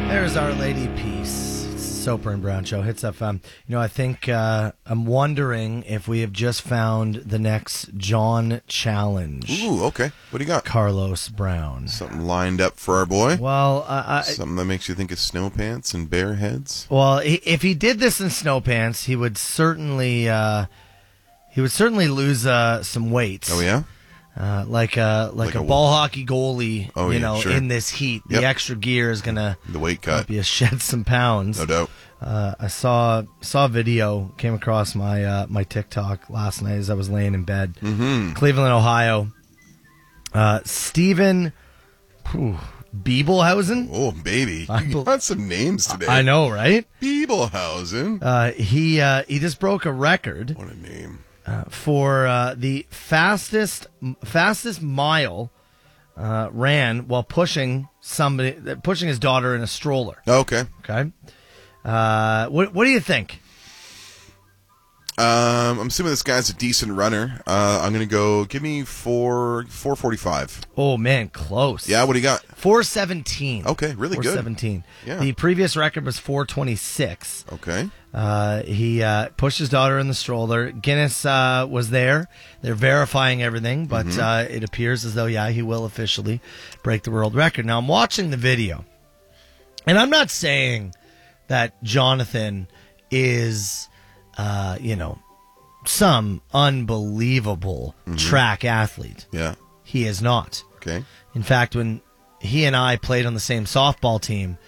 There's Our Lady Peace. It's the Soper and Brown Show. Hits FM. I think I'm wondering if we have just found the next John challenge. Ooh, okay. What do you got? Carlos Brown. Something lined up for our boy? Well, Something that makes you think of snow pants and bear heads? Well, if he did this in snow pants, he would certainly lose some weight. Oh, yeah? Like a ball hockey goalie, sure. in this heat. The extra gear is gonna The weight cut. help you shed some pounds. No doubt. I saw a video, came across my my TikTok last night as I was laying in bed. Mm-hmm. Cleveland, Ohio. Steven Biebelhausen. Oh, baby. You got some names today. I know, right? Biebelhausen. He just broke a record. What a name. For the fastest mile ran while pushing his daughter in a stroller. Okay. Okay. What do you think? I'm assuming this guy's a decent runner. I'm going to go, give me 4:45. Oh, man, close. Yeah, what do you got? 4:17. Okay, really good. 4:17. Yeah. The previous record was 4:26. Okay. He pushed his daughter in the stroller. Guinness was there. They're verifying everything, but it appears as though, he will officially break the world record. Now, I'm watching the video, and I'm not saying that Jonathan is, some unbelievable track athlete. Yeah. He is not. Okay. In fact, when he and I played on the same softball team,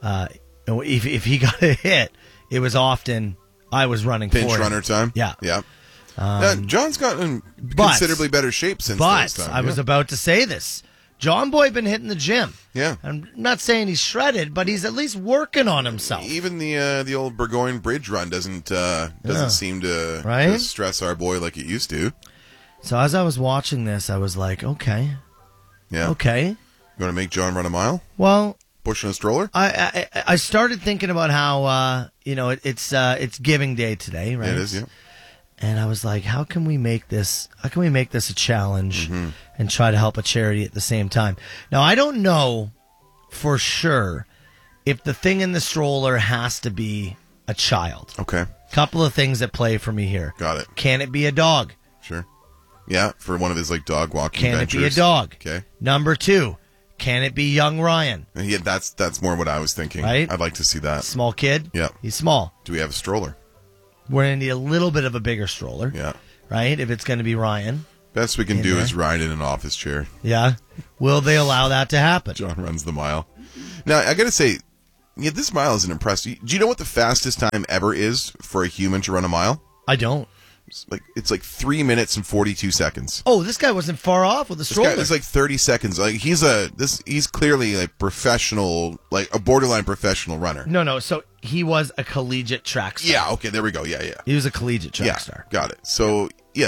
if he got a hit, it was often I was running Pinch for him. runner time? Yeah. Yeah. John's gotten in considerably better shape since those times. I was about to say this. John Boy been hitting the gym. Yeah. I'm not saying he's shredded, but he's at least working on himself. Even the old Burgoyne Bridge run doesn't seem to, Right? to stress our boy like it used to. So as I was watching this, I was like, okay. Yeah. Okay. You want to make John run a mile? Well, Pushing a stroller? I started thinking about how it's Giving Day today, right? Yeah, it is, yeah. And I was like, how can we make this a challenge and try to help a charity at the same time? Now, I don't know for sure if the thing in the stroller has to be a child. Okay. Couple of things that play for me here. Got it. Can it be a dog? Sure. Yeah, for one of his dog walking Can ventures. it be a dog? Okay. Number 2, can it be young Ryan? Yeah, that's more what I was thinking. Right? I'd like to see that. Small kid? Yeah. He's small. Do we have a stroller? We're going to need a little bit of a bigger stroller. Yeah. Right? If it's going to be Ryan. Best we can In do there. is ride in an office chair. Yeah. Will they allow that to happen? John runs the mile. Now, I got to say, this mile is an impressive. Do you know what the fastest time ever is for a human to run a mile? I don't. It's like 3 minutes and 42 seconds. Oh, this guy wasn't far off with the This stroller. guy is like 30 seconds. He's clearly like professional, like a borderline professional runner. No. So he was a collegiate track star. Yeah. Okay. There we go. Yeah. He was a collegiate track star. Got it. So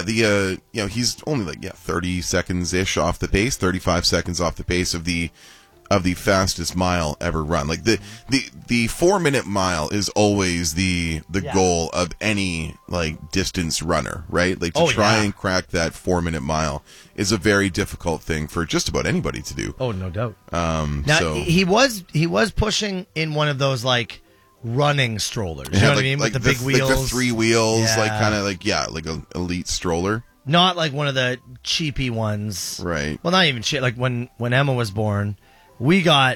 he's only 30 seconds ish off the pace, 35 seconds off the pace of the fastest mile ever run. Like the 4-minute mile is always the goal of any distance runner, right? Like to try and crack that 4-minute mile is a very difficult thing for just about anybody to do. Oh, no doubt. Now So he was pushing in one of those running strollers. You know what I mean? With the big wheels. Like the 3 wheels, Yeah. like an elite stroller. Not like one of the cheapy ones. Right. Well, not even cheap. Like when Emma was born, we got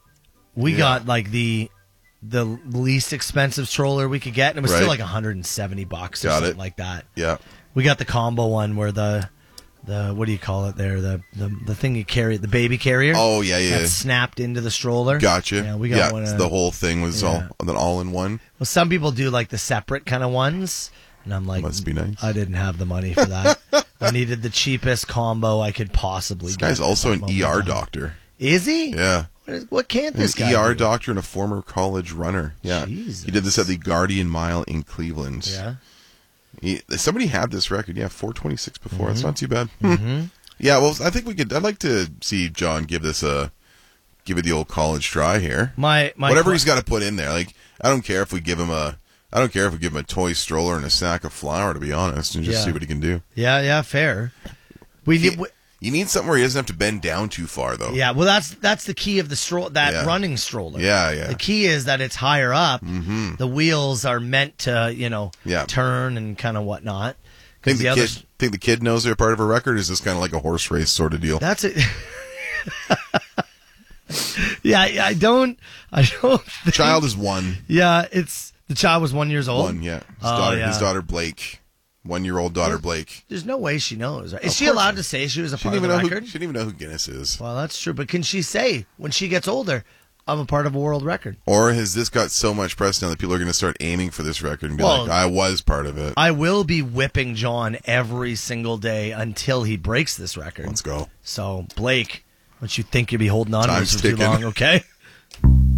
the least expensive stroller we could get, and it was still like $170 or something like that. Yeah. We got the combo one where the what do you call it there? The thing you carry, the baby carrier. Oh yeah. That snapped into the stroller. Gotcha. Yeah, we got one. The whole thing was all in one. Well, some people do the separate kind of ones, and I'm like, must be nice. I didn't have the money for that. I needed the cheapest combo I could possibly get. This guy's also an ER doctor. Is he? Yeah. What can't this guy ER do? doctor and a former college runner. Yeah. Jesus. He did this at the Guardian Mile in Cleveland. Yeah. Somebody had this record. Yeah, 4:26 before. That's not too bad. Yeah, well, I think I'd like to see John give it the old college try here. Whatever he's got to put in there. I don't care if we give him a toy stroller and a sack of flour, to be honest, and just see what he can do. Yeah, fair. You need something where he doesn't have to bend down too far, though. Yeah, well, that's the key of the running stroller. Yeah. The key is that it's higher up. Mm-hmm. The wheels are meant to, turn and kind of whatnot. Think the kid knows they're part of a record? Or is this kind of like a horse race sort of deal? That's it. Yeah, I don't. Think, child is 1. Yeah, the child was 1 year old. 1, yeah. His daughter Blake. 1-year-old daughter Blake. There's no way she knows. Right? Is she allowed to say she was a part of the record? She didn't even know who Guinness is. Well, that's true. But can she say when she gets older, I'm a part of a world record? Or has this got so much press now that people are going to start aiming for this record and be like, I was part of it? I will be whipping John every single day until he breaks this record. Let's go. So, Blake, don't you think you'll be holding on to this for too ticking. long, okay?